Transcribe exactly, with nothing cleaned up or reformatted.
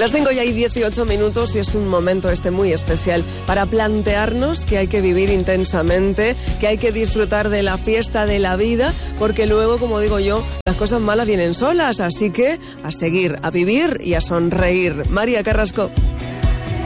Las cinco y hay dieciocho minutos y es un momento este muy especial para plantearnos que hay que vivir intensamente, que hay que disfrutar de la fiesta de la vida, porque luego, como digo yo, las cosas malas vienen solas, así que a seguir, a vivir y a sonreír. María Carrasco.